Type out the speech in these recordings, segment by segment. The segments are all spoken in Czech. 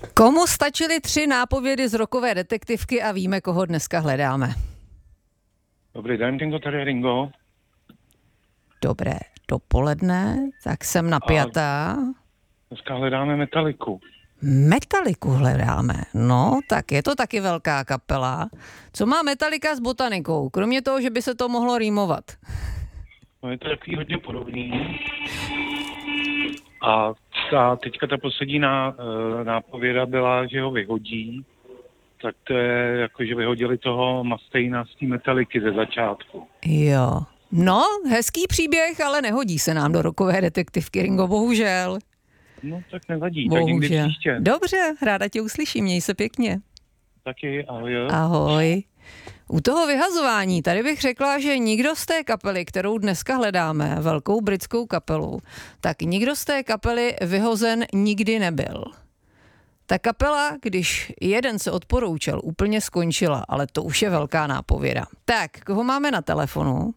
Komu stačily 3 nápovědy z rokové detektivky a víme, koho dneska hledáme? Dobrý den, Ringo, tady je Ringo. Dobré dopoledne, tak jsem napjatá. Dneska hledáme Metaliku. Metaliku hledáme. No, tak je to taky velká kapela. Co má Metalika s botanikou? Kromě toho, že by se to mohlo rýmovat. No, je to takový hodně podobný. A teďka ta poslední nápověda byla, že ho vyhodí. Tak to je jako, že vyhodili toho Mustaine'a z té Metaliky ze začátku. Jo. No, hezký příběh, ale nehodí se nám do rokové detektivky, Ringo, bohužel. No, tak nevadí, tak někdy příště. Dobře, ráda tě uslyším, měj se pěkně. Taky, ahoj. Ahoj. U toho vyhazování, tady bych řekla, že nikdo z té kapely, kterou dneska hledáme, velkou britskou kapelu, tak nikdo z té kapely vyhozen nikdy nebyl. Ta kapela, když jeden se odporoučel, úplně skončila, ale to už je velká nápověda. Tak, koho máme na telefonu?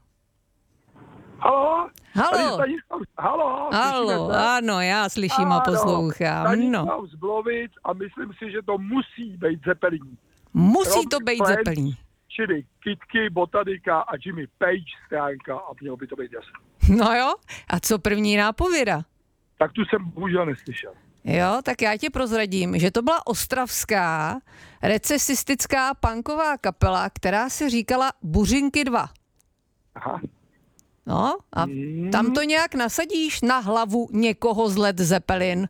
Halo? Halo? Halo, ano, já slyším a poslouchám. No. Z Blovic a myslím si, že to musí být Zeppelin. Musí to být Zeppelin. Čili Kytky, Botanika a Jimmy Page stránka a mělo by to být jasné. No jo, a co první nápověda? Tak tu jsem bohužel neslyšel. Jo, tak já ti prozradím, že to byla ostravská recesistická punková kapela, která si říkala Buřinky 2. Aha. No a tam to nějak nasadíš na hlavu někoho z Led Zeppelin?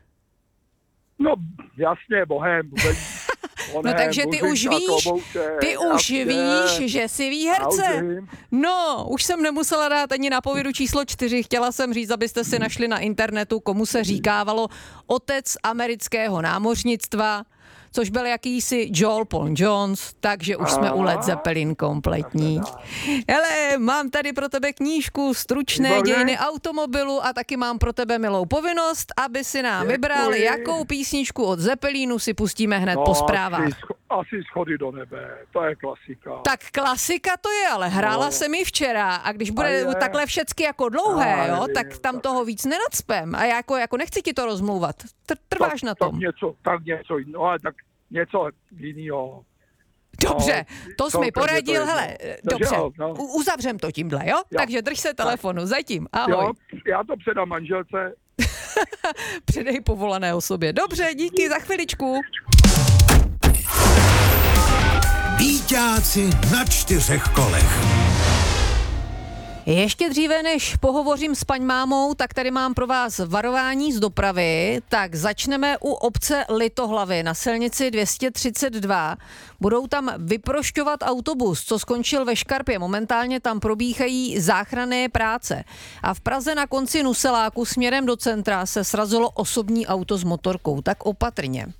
No jasně, Bohem. No takže ty už víš, že jsi výherce. No, už jsem nemusela dát ani nápovědu číslo 4. Chtěla jsem říct, abyste si našli na internetu, komu se říkávalo otec amerického námořnictva, což byl jakýsi Joel Paul Jones, takže už jsme u Led Zeppelin kompletní. Hele, mám tady pro tebe knížku Stručné dějiny automobilu a taky mám pro tebe milou povinnost, aby si nám vybral, jakou písničku od Zeppelinu si pustíme hned po zprávách. Asi Schody do nebe, to je klasika. Tak klasika to je, ale hrála se mi včera a když bude takhle všecky jako dlouhé, jo, tak tam toho víc nenacpem a jako nechci ti to rozmlouvat. Trváš na tom. Tak něco, no ale tak něco jinýho. Dobře, to jsi mi poradil, hele, dobře, uzavřem to tímhle, jo? Takže drž se telefonu, zatím, ahoj. Jo, já to předám manželce. Předej povolané osobě. Dobře, díky, za chviličku. Víťáci na 4 kolech. Ještě dříve, než pohovořím s paní mámou, tak tady mám pro vás varování z dopravy. Tak začneme u obce Litohlavy na silnici 232. Budou tam vyprošťovat autobus, co skončil ve škarpě. Momentálně tam probíhají záchranné práce. A v Praze na konci Nuseláku směrem do centra se srazilo osobní auto s motorkou. Tak opatrně.